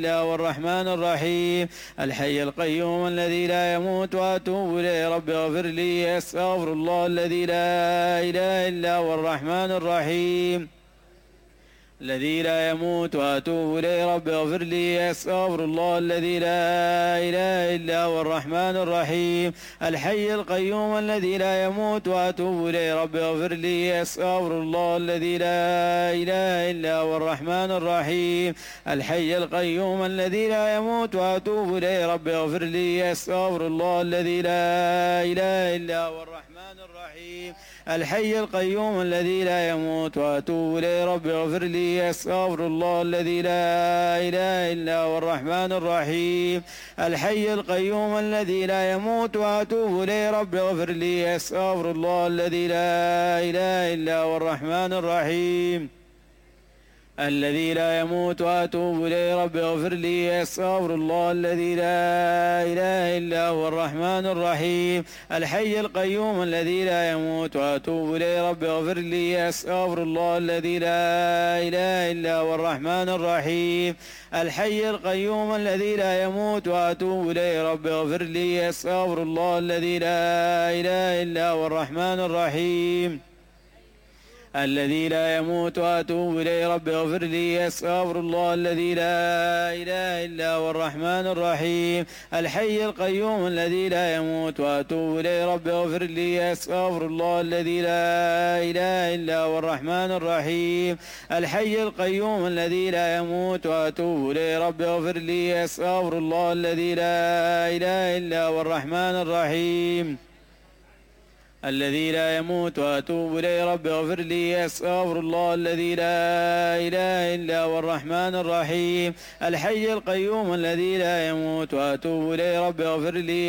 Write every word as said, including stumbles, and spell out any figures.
الله والرحمن الرحيم الحي القيوم الذي لا يموت وأتوب إليه رب اغفر لي أستغفر الله الذي لا إله إلا هو الرحمن الرحيم الذي لا يموت وأتوب إليه رب اغفر لي أستغفر الله الذي لا إله إلا هو الرحمن الرحيم الحي القيوم الذي لا يموت وأتوب إليه رب اغفر لي أستغفر الله الذي لا إله إلا هو الرحمن الرحيم الحي القيوم الذي لا يموت وأتوب إليه رب اغفر لي أستغفر الله الذي لا إله إلا هو الرحمن الرحيم الحي القيوم الذي لا يموت وأتوب إليه رب اغفر لي أستغفر الله الذي لا إله إلا هو الرحمن الرحيم الحي القيوم الذي لا يموت وأتوب إليه رب اغفر لي أستغفر الله الذي لا إله إلا هو الرحمن الرحيم الذي لا يموت وأتوب إليه رب اغفر لي أستغفر الله الذي لا إله إلا هو الرحمن الرحيم الحي القيوم الذي لا يموت وأتوب إليه رب اغفر لي أستغفر الله الذي لا إله إلا هو الرحمن الرحيم الحي القيوم الذي لا يموت وأتوب إليه رب اغفر لي أستغفر الله الذي لا إله إلا هو الرحمن الرحيم الذي لا يموت وأتوب إليه رب اغفر لي أستغفر الله الذي لا إله إلا هو الرحمن الرحيم الحي القيوم الذي لا يموت وأتوب إليه رب اغفر لي أستغفر الله الذي لا إله إلا هو الرحمن الرحيم الحي القيوم الذي لا يموت وأتوب إليه رب اغفر لي أستغفر الله الذي لا إله إلا هو الرحمن الرحيم الذي لا يموت وأتوب إليه رب اغفر لي أستغفر الله الذي لا إله إلا هو الرحمن الرحيم الحي القيوم الذي لا يموت وأتوب إليه رب اغفر لي